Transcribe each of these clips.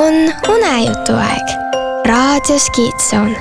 on unejutuaeg raadios Kiitsoon.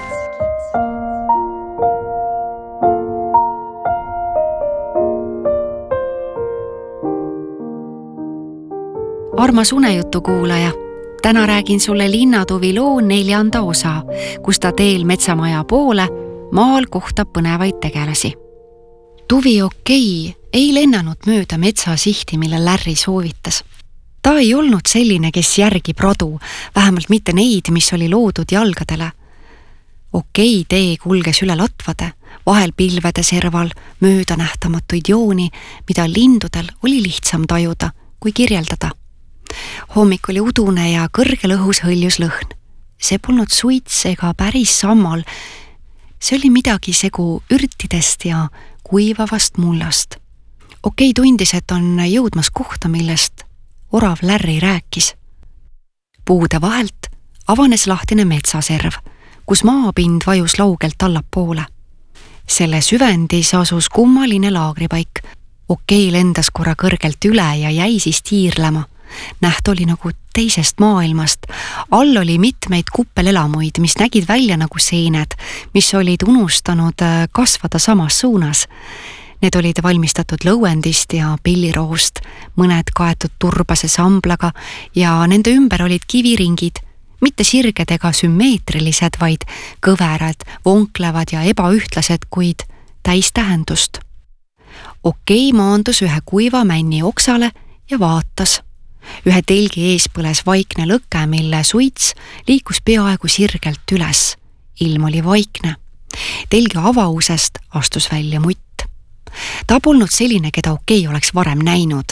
Armas unejutu kuulaja, täna räägin sulle Linnatuvi loo 4. osa, kus ta teel metsamaja poole maal kohtab põnevaid tegelasi. Tuvi Okei ei lennanud mööda metsa sihti, mille Larry soovitas. Ta ei olnud selline, kes järgib radu, vähemalt mitte neid, mis oli loodud jalgadele. Okei tee kulges üle latvade, vahel pilvede serval, mööda nähtamatuid jooni, mida lindudel oli lihtsam tajuda kui kirjeldada. Hommik oli udune ja kõrgel õhus hõljus lõhn. See polnud suits ega päris sammal. See oli midagi segu ürtidest ja kuivavast mullast. Okei tundis, et on jõudmas kohta, millest orav Larry rääkis. Puude vahelt avanes lahtine metsaserv, kus maapind vajus laugelt allapoole. Selle süvendis asus kummaline laagripaik. Okei lendas korra kõrgelt üle ja jäi siis tiirlema. Näht oli nagu teisest maailmast. All oli mitmeid kuppelelamuid, mis nägid välja nagu seened, mis olid unustanud kasvada samas suunas. Need olid valmistatud lõuendist ja pilliroost, mõned kaetud turbase samblaga ja nende ümber olid kiviringid, mitte sirged ega sümmeetrilised, vaid kõverad, vonklevad ja ebaühtlased, kuid täis tähendust. Okei maandus ühe kuiva männi oksale ja vaatas. Ühe telgi ees põles vaikne lõke, mille suits liikus peaaegu sirgelt üles. Ilm oli vaikne. Telgi avausest astus välja mutt. Ta polnud selline, keda Okei oleks varem näinud.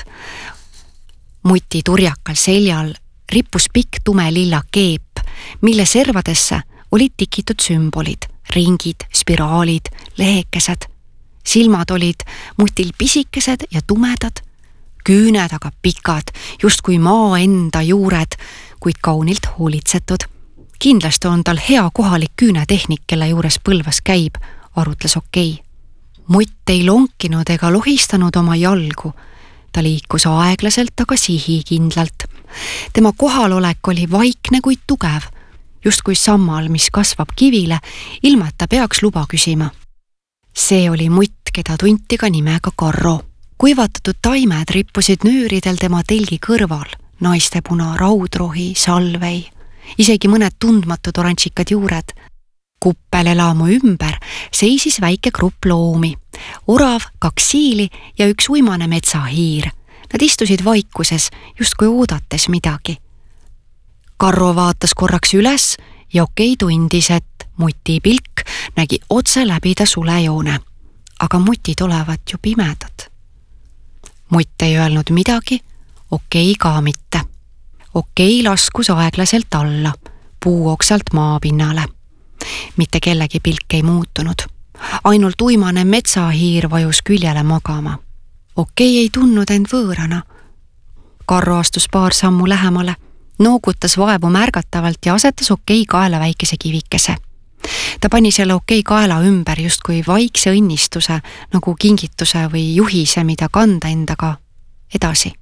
Muti turjakal seljal rippus pikk tume lilla keep, mille servadesse olid tikitud sümbolid, ringid, spiraalid, lehekesed. Silmad olid mutil pisikesed ja tumedad, küüned aga pikad, justkui maa enda juured, kuid kaunilt hoolitsetud. Kindlasti on tal hea kohalik küünetehnik, kelle juures Põlvas käib, arutles Okei. Mutt ei lonkinud ega lohistanud oma jalgu. Ta liikus aeglaselt, aga sihikindlalt. Tema kohalolek oli vaikne, kuid tugev, justkui sammal, mis kasvab kivile, ilma et ta peaks luba küsima. See oli mutt, keda tunti ka nimega Karro. Kuivatatud taimed rippusid nööridel tema telgi kõrval, naistepuna, raudrohi, salvei, isegi mõned tundmatud oranžikad juured. Kuppelelamu ümber seisis väike grupp loomi, orav, 2 siili ja üks uimane metsahiir. Nad istusid vaikuses, justkui oodates midagi. Karro vaatas korraks üles ja Okei tundis, et muti pilk nägi otse läbi ta sulejoone. Aga mutid olevat ju pimedad. Mutt ei öelnud midagi, Okei ka mitte. Okei laskus aeglaselt alla, puuoksalt maapinnale. Mitte kellegi pilk ei muutunud. Ainult uimane metsahiir vajus küljele magama. Okei ei tundnud end võõrana. Karro astus paar sammu lähemale, noogutas vaevu märgatavalt ja asetas Okei kaela väikese kivikese. Ta pani selle Okei kaela ümber justkui vaikse õnnistuse, nagu kingituse või juhise, mida kanda endaga edasi.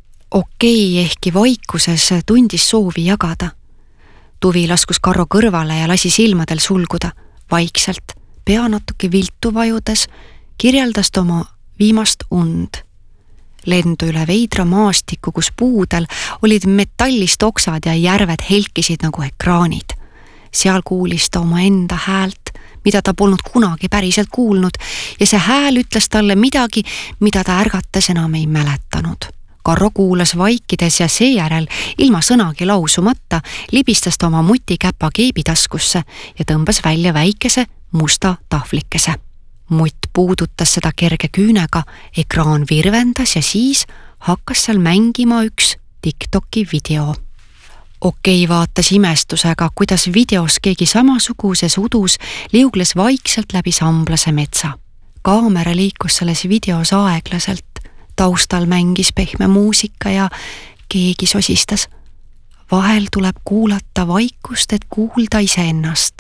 Okei ehkki vaikuses tundis soovi jagada. Tuvi laskus Karro kõrvale ja lasi silmadel sulguda. Vaikselt, pea natuke viltu vajudes, kirjeldas ta oma viimast und. Lendu üle veidra maastiku, kus puudel olid metallist oksad ja järved helkisid nagu ekraanid. Seal kuulis ta oma enda häält, mida ta polnud kunagi päriselt kuulnud, ja see hääl ütles talle midagi, mida ta ärgates enam ei mäletanud. Karro kuulas vaikides ja seejärel, ilma sõnagi lausumata, libistas ta oma mutikäpa keebitaskusse ja tõmbas välja väikese musta tahvlikese. Mutt puudutas seda kerge küünega, ekraan virvendas ja siis hakkas seal mängima üks TikToki video. Okei vaatas imestusega, kuidas videos keegi samasuguses udus liugles vaikselt läbi samblase metsa. Kaamera liikus selles videos aeglaselt. Taustal mängis pehme muusika ja keegi sosistas. Vahel tuleb kuulata vaikust, et kuulda iseennast.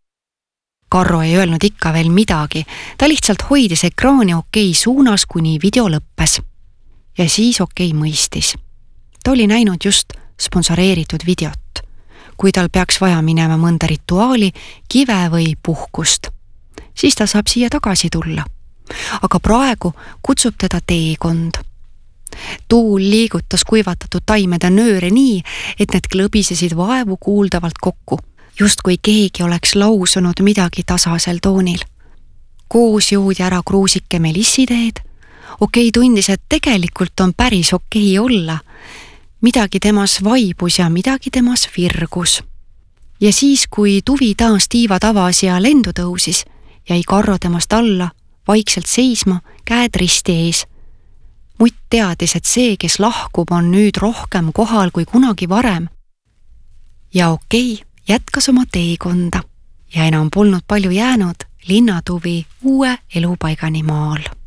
Karro ei öelnud ikka veel midagi. Ta lihtsalt hoidis ekraani Okei suunas, kuni video lõppes. Ja siis Okei mõistis. Ta oli näinud just sponsoreeritud videot. kui tal peaks vaja minema mõnda rituaali, kive või puhkust. Siis ta saab siia tagasi tulla. Aga praegu kutsub teda teekond. Tuul liigutas kuivatatud taimede nööre nii, et need klõbisesid vaevu kuuldavalt kokku, justkui keegi oleks lausunud midagi tasasel toonil. Koos joodi ära kruusike melissiteed. Okei tundis, et tegelikult on päris okei olla. Midagi temas vaibus ja midagi temas virgus. Ja siis, kui Tuvi taas tiivad avas ja lendu tõusis, jäi Karro temast alla, vaikselt seisma, käed risti ees. Mutt teadis, et see, kes lahkub, on nüüd rohkem kohal kui kunagi varem. Ja okei, jätkas oma teekonda ja enam polnud palju jäänud Linnatuvi uue elupaigani maal.